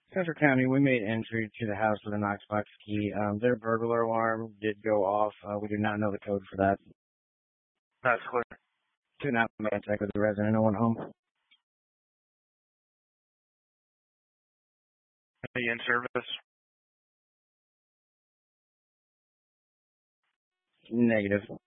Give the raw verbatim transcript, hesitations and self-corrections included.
Central County, we made entry to the house with a Knoxbox key. Um, their burglar alarm did go off. Uh, we do not know the code for that. That's clear. Do not make contact with the resident. No one home. Are you in service? Negative.